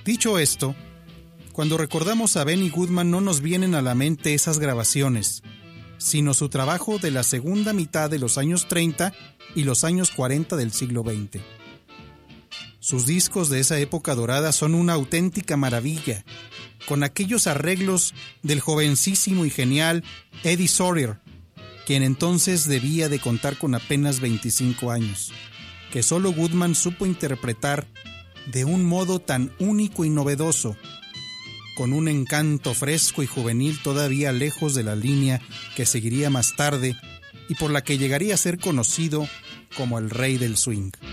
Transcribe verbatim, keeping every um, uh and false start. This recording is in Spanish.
Dicho esto, cuando recordamos a Benny Goodman no nos vienen a la mente esas grabaciones, sino su trabajo de la segunda mitad de los años treinta y los años cuarenta del siglo veinte. Sus discos de esa época dorada son una auténtica maravilla, con aquellos arreglos del jovencísimo y genial Eddie Sawyer, quien entonces debía de contar con apenas veinticinco años, que solo Goodman supo interpretar de un modo tan único y novedoso, con un encanto fresco y juvenil todavía lejos de la línea que seguiría más tarde y por la que llegaría a ser conocido como el rey del swing.